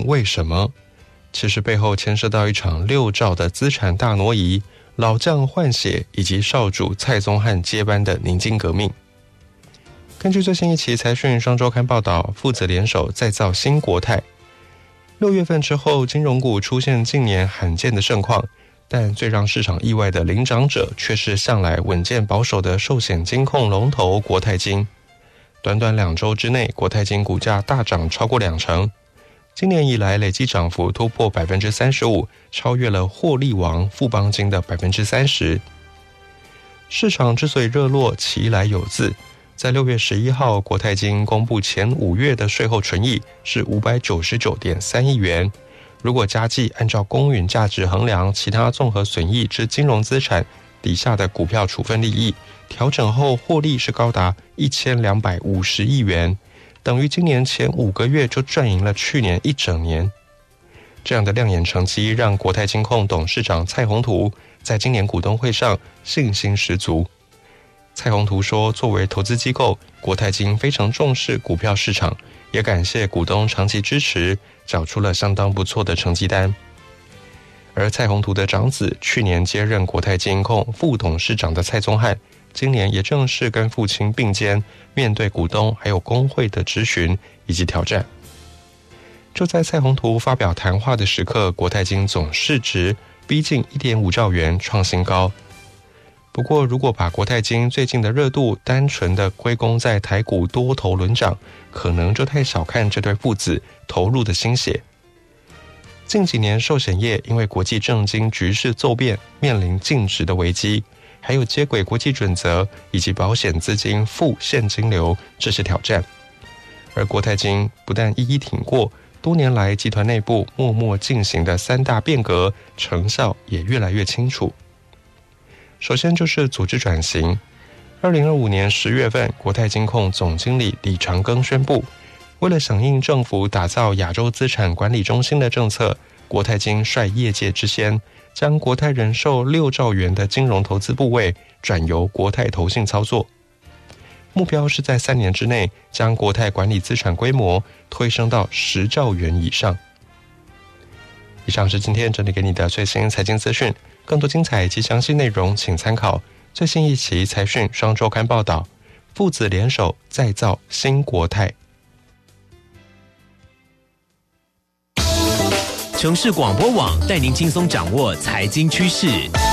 为什么？其实背后牵涉到一场6兆的资产大挪移、老将换血以及少主蔡宗翰接班的宁静革命。根据最新一期财讯双周刊报道，父子联手再造新国泰。6月份之后，金融股出现近年罕见的盛况，但最让市场意外的领涨者却是向来稳健保守的寿险金控龙头国泰金。短短2周之内，国泰金股价大涨超过2成，今年以来累计涨幅突破 35%， 超越了获利王富邦金的 30%。 市场之所以热络，其来有自。在6月11号，国泰金公布前5月的税后纯益是 599.3 亿元，如果加计按照公允价值衡量其他综合损益之金融资产底下的股票处分利益，调整后获利是高达1250亿元，等于今年前5个月就赚赢了去年1整年。这样的亮眼成绩让国泰金控董事长蔡宏图在今年股东会上信心十足。蔡宏图说，作为投资机构，国泰金非常重视股票市场，也感谢股东长期支持，缴出了相当不错的成绩单。而蔡宏图的长子去年接任国泰金控副董事长的蔡宗翰，今年也正式跟父亲并肩，面对股东还有工会的质询以及挑战。就在蔡宏图发表谈话的时刻，国泰金总市值逼近 1.5 兆元，创新高。不过，如果把国泰金最近的热度单纯的归功在台股多头轮涨，可能就太小看这对父子投入的心血。近几年，寿险业因为国际政经局势骤变，面临净值的危机，还有接轨国际准则以及保险资金负现金流这些挑战。而国泰金不但一一挺过，多年来集团内部默默进行的3大变革，成效也越来越清楚。首先就是组织转型。2025年10月份，国泰金控总经理李长庚宣布，为了响应政府打造亚洲资产管理中心的政策，国泰金率业界之先，将国泰人寿6兆元的金融投资部位转由国泰投信操作。目标是在3年之内，将国泰管理资产规模推升到10兆元以上。以上是今天整理给你的最新财经资讯，更多精彩及详细内容请参考最新一期财讯双周刊报道，父子联手再造新国泰。 城市广播网带您轻松掌握财经趋势。